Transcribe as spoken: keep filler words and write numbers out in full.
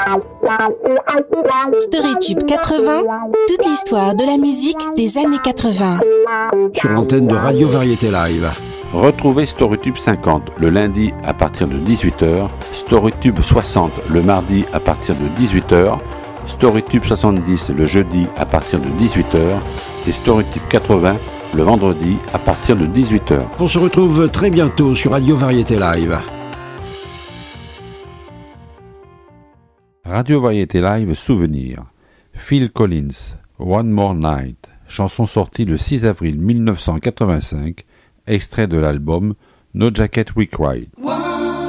Storytube quatre-vingts, toute l'histoire de la musique des années quatre-vingts. Sur l'antenne de Radio Variété Live. Retrouvez Storytube cinquante le lundi à partir de dix-huit heures, Storytube soixante le mardi à partir de dix-huit heures, Storytube soixante-dix le jeudi à partir de dix-huit heures et Storytube quatre-vingts le vendredi à partir de dix-huit heures. On se retrouve très bientôt sur Radio Variété Live. Radio Variété Live Souvenir. Phil Collins, One More Night, chanson sortie le six avril mille neuf cent quatre-vingt-cinq, extrait de l'album No Jacket We Cried.